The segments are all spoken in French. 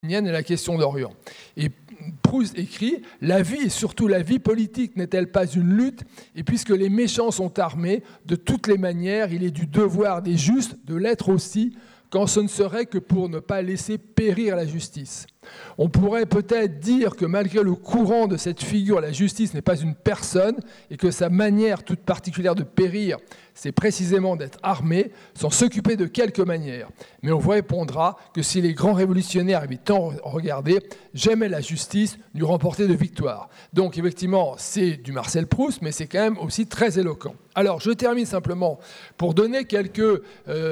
et la question d'Orient. Et Proust écrit « La vie, et surtout la vie politique, n'est-elle pas une lutte ? Et puisque les méchants sont armés, de toutes les manières, il est du devoir des justes de l'être aussi, quand ce ne serait que pour ne pas laisser périr la justice. » On pourrait peut-être dire que malgré le courant de cette figure, la justice n'est pas une personne et que sa manière toute particulière de périr, c'est précisément d'être armé, sans s'occuper de quelque manière. Mais on vous répondra que si les grands révolutionnaires avaient tant regardé, jamais la justice n'eût remporté de victoire. Donc effectivement, c'est du Marcel Proust, mais c'est quand même aussi très éloquent. Alors, je termine simplement pour donner quelques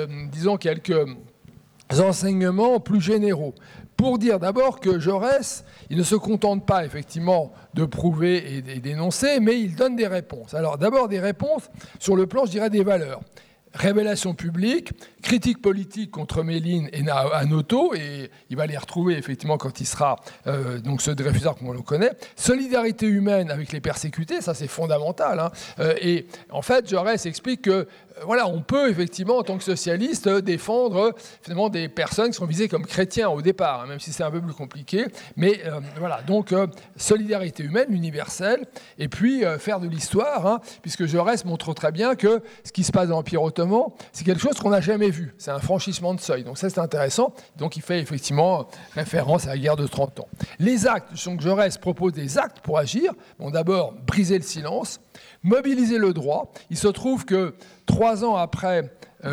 enseignements plus généraux. Pour dire d'abord que Jaurès, il ne se contente pas effectivement de prouver et d'énoncer, mais il donne des réponses. Alors d'abord des réponses sur le plan, je dirais, des valeurs. Révélation publique, critique politique contre Méline et Hanoteau, et il va les retrouver effectivement quand il sera donc ce Dreyfusard comme on le connaît. Solidarité humaine avec les persécutés, ça c'est fondamental. Hein. Et en fait, Jaurès explique que voilà, on peut effectivement en tant que socialiste défendre finalement des personnes qui sont visées comme chrétiens au départ, hein, même si c'est un peu plus compliqué. Mais voilà, donc solidarité humaine, universelle, et puis faire de l'histoire, hein, puisque Jaurès montre très bien que ce qui se passe dans l'Empire ottoman, c'est quelque chose qu'on n'a jamais vu. C'est un franchissement de seuil. Donc ça, c'est intéressant. Donc il fait effectivement référence à la guerre de 30 ans. Les actes, donc Jaurès propose des actes pour agir. Bon, d'abord, briser le silence, mobiliser le droit. Il se trouve que 3 ans après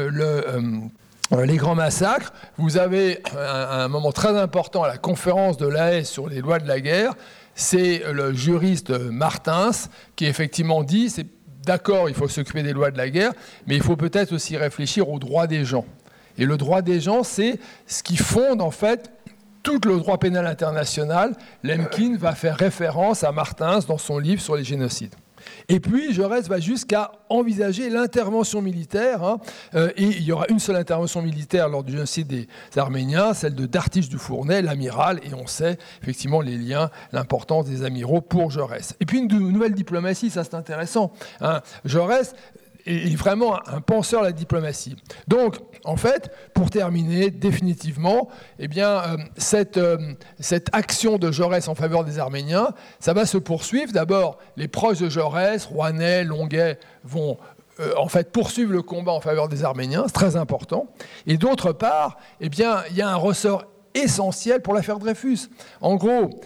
les grands massacres, vous avez un moment très important à la conférence de La Haye sur les lois de la guerre. C'est le juriste Martins qui effectivement dit c'est d'accord, il faut s'occuper des lois de la guerre, mais il faut peut-être aussi réfléchir aux droits des gens. Et le droit des gens, c'est ce qui fonde en fait tout le droit pénal international. Lemkin va faire référence à Martins dans son livre sur les génocides. Et puis, Jaurès va jusqu'à envisager l'intervention militaire. Hein, et il y aura une seule intervention militaire lors du génocide des Arméniens, celle de Dartiche du Fournay, l'amiral. Et on sait effectivement les liens, l'importance des amiraux pour Jaurès. Et puis, une nouvelle diplomatie, ça c'est intéressant. Hein. Jaurès est vraiment un penseur de la diplomatie. Donc, en fait, pour terminer définitivement, eh bien, cette action de Jaurès en faveur des Arméniens, ça va se poursuivre. D'abord, les proches de Jaurès, Rouanet, Longuet, vont en fait poursuivre le combat en faveur des Arméniens, c'est très important. Et d'autre part, eh bien, il y a un ressort essentiel pour l'affaire Dreyfus. En gros,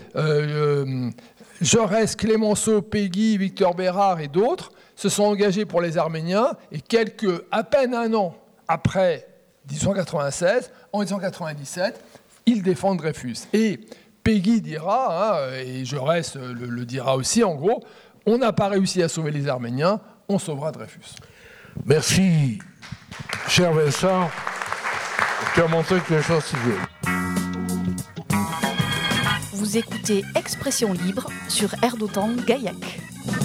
Jaurès, Clémenceau, Péguy, Victor Bérard et d'autres se sont engagés pour les Arméniens et à peine un an après 1896, en 1897, ils défendent Dreyfus. Et Péguy dira, hein, et Jaurès le dira aussi, en gros, on n'a pas réussi à sauver les Arméniens, on sauvera Dreyfus. Merci, cher Vincent. Tu as montré que les choses s'y viennent. Vous écoutez Expression Libre sur Air d'Otan Gaillac.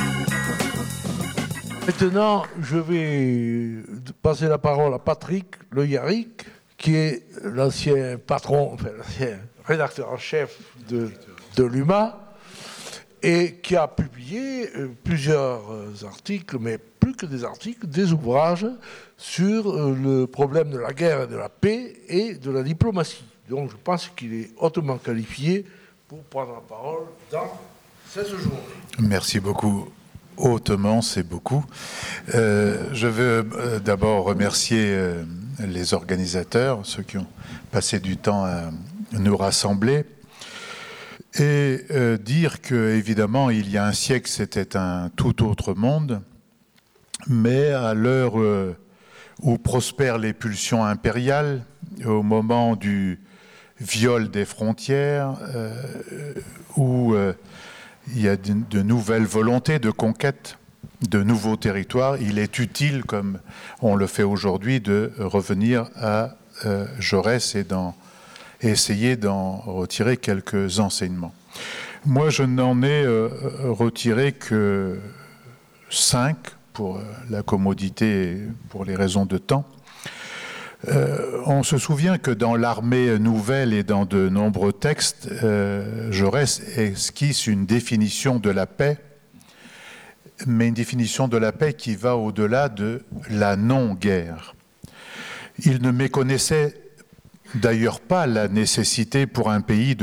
Maintenant, je vais passer la parole à Patrick Le Yarrick, qui est l'ancien patron, enfin l'ancien rédacteur en chef de l'UMA, et qui a publié plusieurs articles, mais plus que des articles, des ouvrages sur le problème de la guerre et de la paix et de la diplomatie. Donc je pense qu'il est hautement qualifié pour prendre la parole dans cette journée. Merci beaucoup. Hautement, c'est beaucoup. Je veux d'abord remercier les organisateurs, ceux qui ont passé du temps à nous rassembler, et dire que, évidemment, il y a un siècle, c'était un tout autre monde, mais à l'heure où prospèrent les pulsions impériales, au moment du viol des frontières, où il y a de nouvelles volontés de conquête de nouveaux territoires. Il est utile, comme on le fait aujourd'hui, de revenir à Jaurès et essayer d'en retirer quelques enseignements. Moi, je n'en ai retiré que 5 pour la commodité et pour les raisons de temps. On se souvient que dans l'Armée nouvelle et dans de nombreux textes, Jaurès esquisse une définition de la paix, mais une définition de la paix qui va au-delà de la non-guerre. Il ne méconnaissait d'ailleurs pas la nécessité pour un pays